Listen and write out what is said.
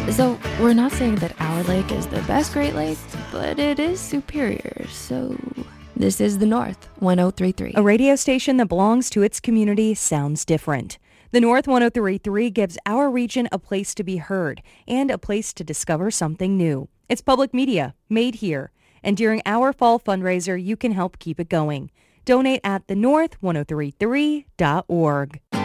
So, we're not saying that our lake is the best Great Lake, but it is superior. So, this is the North 1033. A radio station that belongs to its community sounds different. The North 1033 gives our region a place to be heard and a place to discover something new. It's public media made here. And during our fall fundraiser, you can help keep it going. Donate at thenorth1033.org.